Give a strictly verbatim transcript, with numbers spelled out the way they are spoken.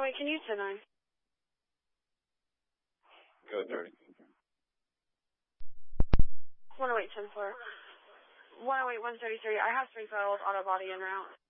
oh eight, can you ten nine? Go thirty. one oh eight, ten four. one oh eight, one thirty-three. I have three files, auto body en route.